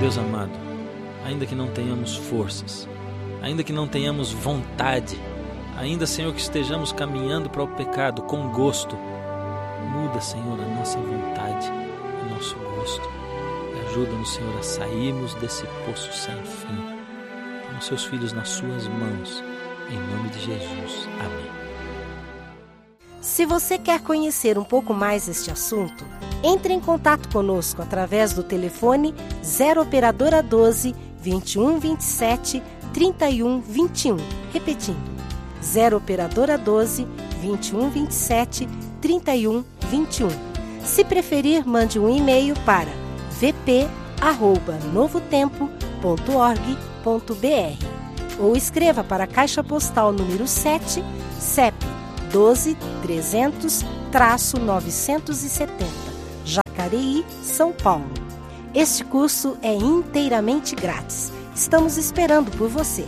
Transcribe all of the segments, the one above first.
Deus amado, ainda que não tenhamos forças, ainda que não tenhamos vontade, ainda, Senhor, que estejamos caminhando para o pecado com gosto, muda, Senhor, a nossa vontade, o nosso gosto, e ajuda-nos, Senhor, a sairmos desse poço sem fim. Toma seus filhos nas suas mãos, em nome de Jesus. Amém. Se você quer conhecer um pouco mais este assunto, entre em contato conosco através do telefone 0 Operadora 12 21 27 31 21. Repetindo, 0 Operadora 12 21 27 31 21. Se preferir, mande um e-mail para vp@novotempo.org.br ou escreva para a Caixa Postal número 7, CEP 12-300-970, Jacareí, São Paulo. Este curso é inteiramente grátis. Estamos esperando por você.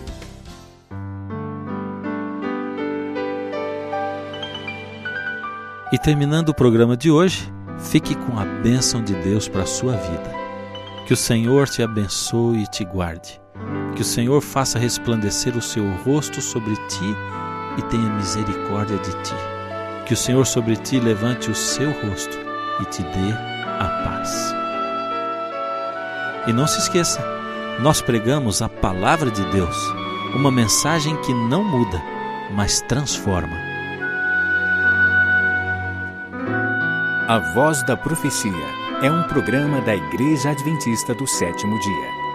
E terminando o programa de hoje, fique com a bênção de Deus para a sua vida. Que o Senhor te abençoe e te guarde. Que o Senhor faça resplandecer o seu rosto sobre ti e tenha misericórdia de ti. Que o Senhor sobre ti levante o seu rosto e te dê a paz. E não se esqueça, nós pregamos a palavra de Deus, uma mensagem que não muda, mas transforma. A Voz da Profecia é um programa da Igreja Adventista do Sétimo Dia.